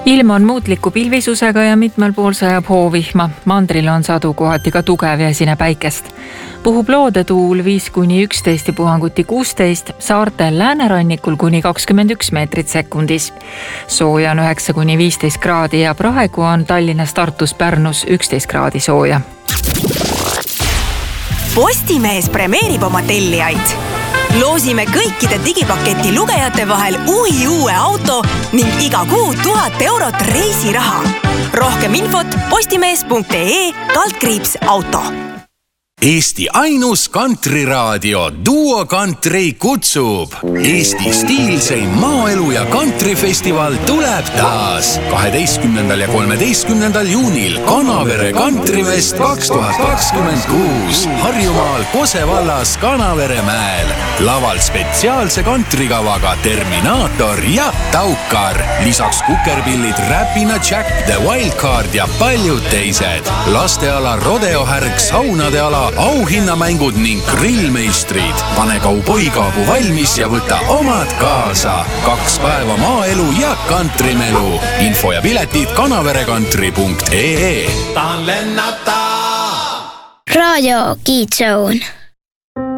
Ilm on muutliku pilvisusega ja mitmel pool sajab hoovihma. Mandril on sadu kohati ka tugev ja esine päikest. Puhub loodetuul 5–11 ja puhanguti 16, saartel läänerannikul kuni 21 meetrit sekundis. Sooja on 9–15 kraadi ja praegu on Tallinnas, Tartus, Pärnus 11 kraadi sooja. Postimees premeerib oma tellijaid. Loosime kõikide digipaketi lugejate vahel uue auto ning iga kuu 1000 eurot reisiraha. Rohkem infot postimees.ee/auto. Eesti ainus kantriraadio Duo Country kutsub. Eesti stiilseim maaelu ja kantrifestival tuleb taas 12. ja 13. juunil Kanavere Kantrifest 2026 Harjumaal Kose vallas Kanaveremäel. Laval spetsiaalse kantrikavaga Terminaator ja Taukar. Lisaks kukerpillid Räpina Jack, The Wildcard ja paljud teised. Lasteala rodeohärg, saunade ala, auhinnamängud ning grillmeistrid. Pane kauboikaabu valmis ja võta omad kaasa. 2 päeva maaelu ja kantrimelu. Info ja piletid kanaverekantri.ee. Raadio Kids Zone.